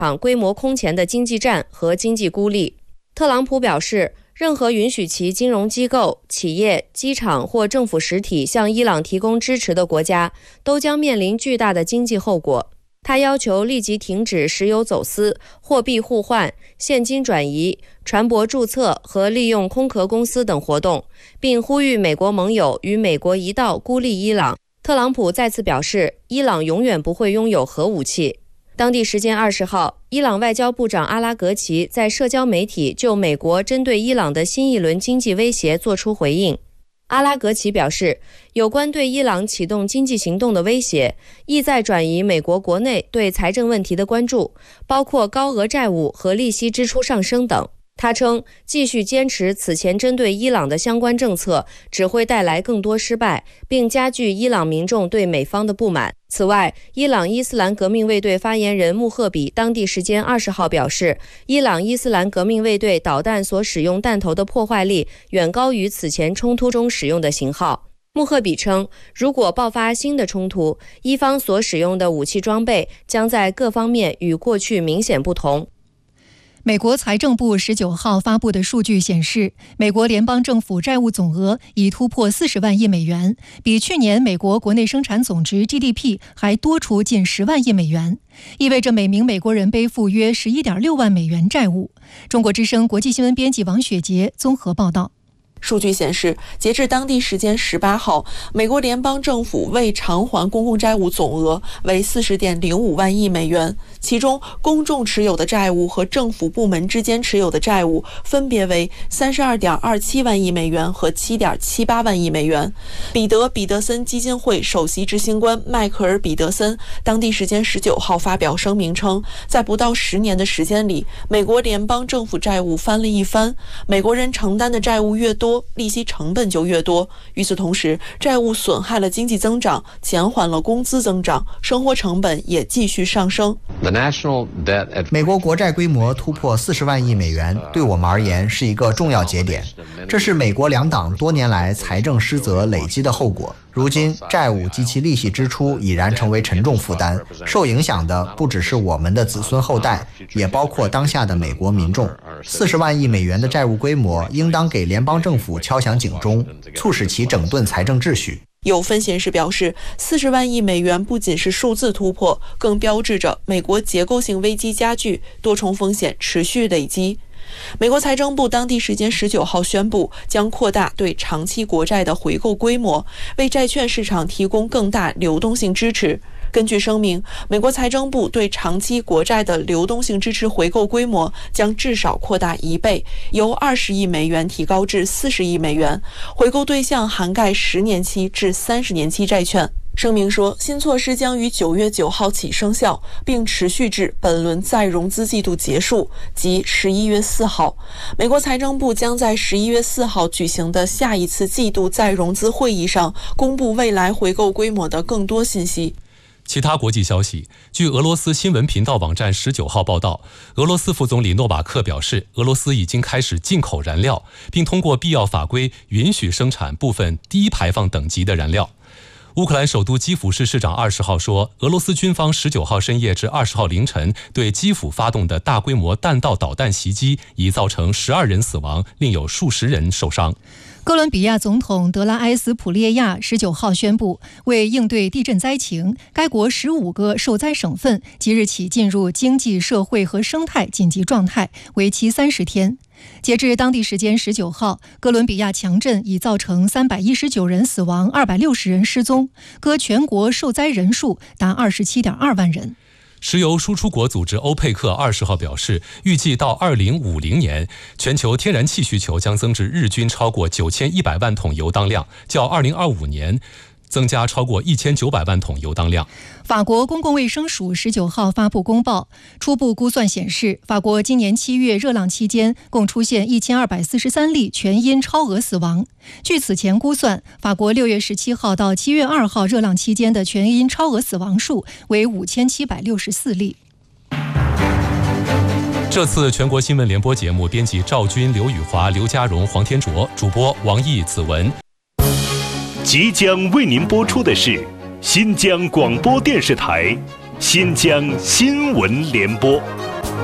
场规模空前的经济战和经济孤立。特朗普表示，任何允许其金融机构、企业、机场或政府实体向伊朗提供支持的国家，都将面临巨大的经济后果。他要求立即停止石油走私、货币互换、现金转移、船舶注册和利用空壳公司等活动，并呼吁美国盟友与美国一道孤立伊朗。特朗普再次表示，伊朗永远不会拥有核武器。当地时间20号，伊朗外交部长阿拉格齐在社交媒体就美国针对伊朗的新一轮经济威胁作出回应。阿拉格齐表示，有关对伊朗启动经济行动的威胁，意在转移美国国内对财政问题的关注，包括高额债务和利息支出上升等。他称，继续坚持此前针对伊朗的相关政策，只会带来更多失败，并加剧伊朗民众对美方的不满。此外，伊朗伊斯兰革命卫队发言人穆赫比当地时间20号表示，伊朗伊斯兰革命卫队导弹所使用弹头的破坏力远高于此前冲突中使用的型号。穆赫比称，如果爆发新的冲突，伊方所使用的武器装备将在各方面与过去明显不同。 美国财政部19号发布的数据显示，美国联邦政府债务总额已突破40万亿美元，比去年美国国内生产总值 GDP 还多出近10万亿美元，意味着每名美国人背负约11.6万美元债务。中国之声国际新闻编辑王雪杰综合报道。 数据显示，截至当地时间18号，美国联邦政府未偿还公共债务总额为40.05万亿美元，其中公众持有的债务和政府部门之间持有的债务分别为32.27万亿美元和7.78万亿美元。彼得森基金会首席执行官迈克尔·彼得森当地时间19号发表声明称，在不到10年的时间里，美国联邦政府债务翻了一番，美国人承担的债务越多，利息成本就越多。与此同时，债务损害了经济增长，减缓了工资增长，生活成本也继续上升。 美国国债规模突破40万亿美元，对我们而言是一个重要节点。这是美国两党多年来财政失责累积的后果。如今，债务及其利息支出已然成为沉重负担，受影响的不只是我们的子孙后代，也包括当下的美国民众。40万亿美元的债务规模应当给联邦政府敲响警钟，促使其整顿财政秩序。 有分析人士表示，40万亿美元不仅是数字突破，更标志着美国结构性危机加剧，多重风险持续累积。美国财政部当地时间19号宣布，将扩大对长期国债的回购规模，为债券市场提供更大流动性支持。根据声明，美国财政部对长期国债的流动性支持回购规模将至少扩大1倍，由20亿美元提高至40亿美元，回购对象涵盖10年期至30年期债券。声明说，新措施将于9月9号起生效，并持续至本轮再融资季度结束，即11月4号。美国财政部将在11月4号举行的下一次季度再融资会议上公布未来回购规模的更多信息。 其他国际消息，据俄罗斯新闻频道网站19号报道，俄罗斯副总理诺瓦克表示，俄罗斯已经开始进口燃料，并通过必要法规允许生产部分低排放等级的燃料。乌克兰首都基辅市市长20号说，俄罗斯军方19号深夜至20号凌晨对基辅发动的大规模弹道导弹袭击已造成12人死亡，另有数十人受伤。 哥伦比亚总统德拉埃斯普列亚19号宣布，为应对地震灾情，该国15个受灾省份即日起进入经济社会和生态紧急状态，为期30天。截至当地时间19号，哥伦比亚强震已造成319人死亡，260人失踪，各全国受灾人数达27.2万人。 石油输出国组织欧佩克20号表示，预计到2050年，全球天然气需求将增至日均超过9100万桶油当量，较2025年增加超过1900万桶油当量。 法国公共卫生署19号发布公报，初步估算显示，法国今年7月热浪期间共出现1243例全因超额死亡。据此前估算，法国6月17号到7月2号热浪期间的全因超额死亡数为5764例。 这次全国新闻联播节目编辑赵军、刘宇华、刘家荣、黄天卓，主播王毅、子文。 即将为您播出的是新疆广播电视台新疆新闻联播。